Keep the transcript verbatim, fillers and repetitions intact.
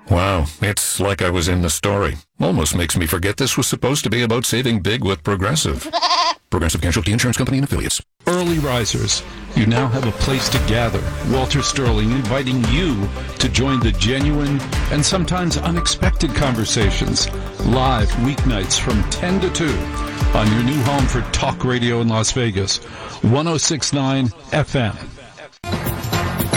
Wow, it's like I was in the story. Almost makes me forget this was supposed to be about saving big with Progressive. Progressive Casualty Insurance Company and Affiliates. Early risers, you now have a place to gather. Walter Sterling inviting you to join the genuine and sometimes unexpected conversations. Live weeknights from ten to two on your new home for talk radio in Las Vegas. one oh six point nine F M.